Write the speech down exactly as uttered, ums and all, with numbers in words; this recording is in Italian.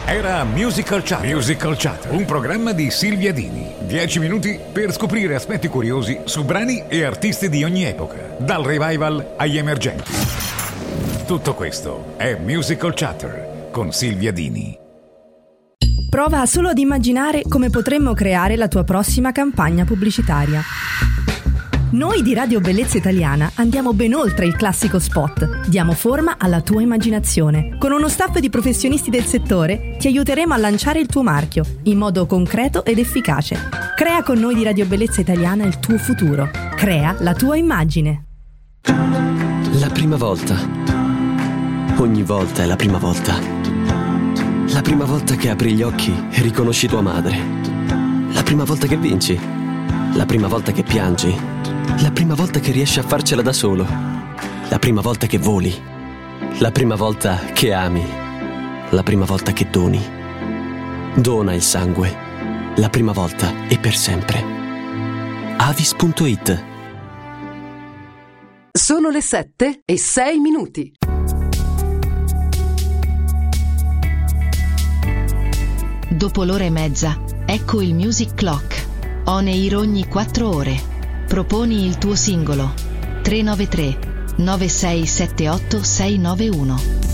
Era Musical Chat. Musical Chat, un programma di Silvia Dini. Dieci minuti per scoprire aspetti curiosi su brani e artisti di ogni epoca, dal revival agli emergenti. Tutto questo è Musical Chatter con Silvia Dini. Prova solo ad immaginare come potremmo creare la tua prossima campagna pubblicitaria. Noi di Radio Bellezza Italiana andiamo ben oltre il classico spot, diamo forma alla tua immaginazione. Con uno staff di professionisti del settore ti aiuteremo a lanciare il tuo marchio in modo concreto ed efficace. Crea con noi di Radio Bellezza Italiana il tuo futuro. Crea la tua immagine. La prima volta. Ogni volta è la prima volta. La prima volta che apri gli occhi e riconosci tua madre. La prima volta che vinci. La prima volta che piangi. La prima volta che riesci a farcela da solo. La prima volta che voli. La prima volta che ami. La prima volta che doni. Dona il sangue. La prima volta e per sempre. Avis punto it. Sono le sette e sei minuti. Dopo l'ora e mezza, ecco il Music Clock. On air ogni quattro ore. Proponi il tuo singolo tre nove tre nove sei sette otto sei nove uno.